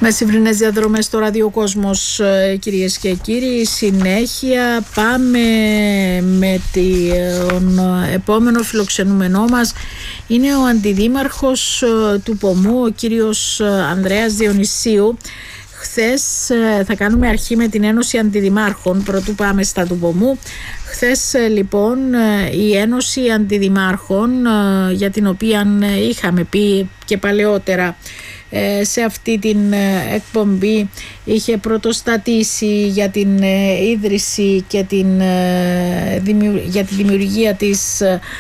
Μεσημβρινές διαδρομές στο ραδιοκόσμος, κυρίες και κύριοι. Συνέχεια πάμε με τον επόμενο φιλοξενούμενό μας. Είναι ο αντιδήμαρχος του Πωμού, ο κύριος Ανδρέας Διονυσίου. Χθες θα κάνουμε αρχή με την Ένωση Αντιδημάρχων, πρωτού πάμε στα του Πωμού. Χθες λοιπόν η Ένωση Αντιδημάρχων, για την οποία είχαμε πει και παλαιότερα σε αυτή την εκπομπή, είχε πρωτοστατήσει για την ίδρυση και για τη δημιουργία της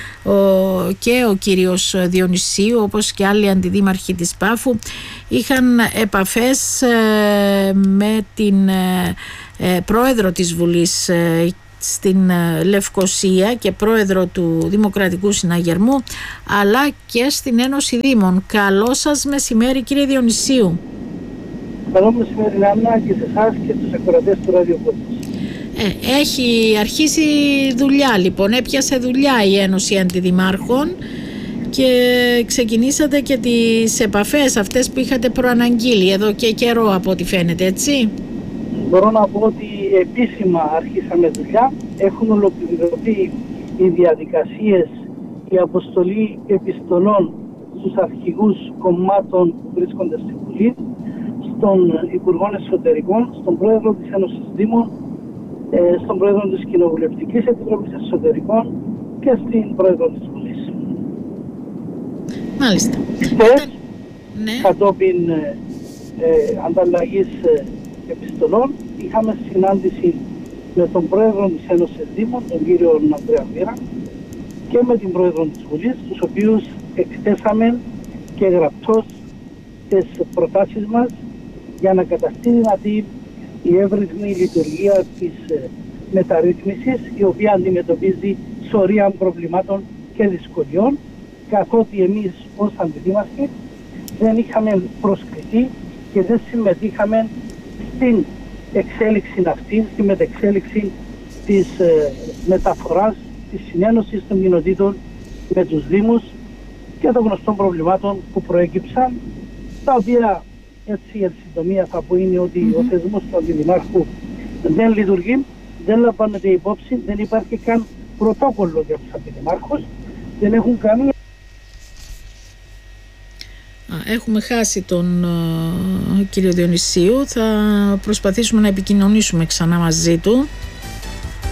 και ο κύριος Διονυσίου, όπως και άλλοι αντιδήμαρχοι της Πάφου. Είχαν επαφές με την πρόεδρο της Βουλής στην Λευκοσία και πρόεδρο του Δημοκρατικού Συναγερμού, αλλά και στην Ένωση Δήμων. Καλό σας μεσημέρι, κύριε Διονυσίου. Καλό μεσημέρι, Άννα, και σε εσάς και τους ακροατές του ραδιοκόσμου. Έχει αρχίσει δουλειά λοιπόν, έπιασε δουλειά η Ένωση Αντιδημάρχων και ξεκινήσατε και τις επαφές αυτές που είχατε προαναγγείλει εδώ και καιρό, από ό,τι φαίνεται, έτσι. Μπορώ να πω ότι επίσημα αρχίσαμε δουλειά. Έχουν ολοκληρωθεί οι διαδικασίες, η αποστολή επιστολών στους αρχηγούς κομμάτων που βρίσκονται στη Βουλή, στον Υπουργό Εσωτερικών, στον Πρόεδρο της Ένωσης Δήμων, στον Πρόεδρο της Κοινοβουλευτικής Επιτροπής Εσωτερικών και στην Πρόεδρο της Βουλής. Μάλιστα. Ναι. Κατόπιν ανταλλαγής επιστολών είχαμε συνάντηση με τον Πρόεδρο της Ένωσης Δήμων, τον κύριο Ανδρέα Βίρα, και με την Πρόεδρο της Βουλής, τους οποίους εκθέσαμε και γραπτώς τις προτάσεις μας για να καταστεί δυνατή η εύρυθμη λειτουργία της μεταρρύθμισης, η οποία αντιμετωπίζει σωρία προβλημάτων και δυσκολιών, καθότι εμείς ως αντιδήμαρχοι δεν είχαμε προσκληθεί και δεν συμμετείχαμε στην εξέλιξη αυτή, στη μετεξέλιξη της μεταφοράς, της συνένωσης των κοινοτήτων με τους Δήμους και των γνωστών προβλημάτων που προέκυψαν, τα οποία, έτσι για τη συντομία θα πω, είναι ότι ο θεσμός του Αντιδημάρχου δεν λειτουργεί, δεν λαμβάνεται υπόψη, δεν υπάρχει καν πρωτόκολλο για τους Αντιδημάρχους, δεν έχουν καμία. Έχουμε χάσει τον κύριο Διονυσίου. Θα προσπαθήσουμε να επικοινωνήσουμε ξανά μαζί του.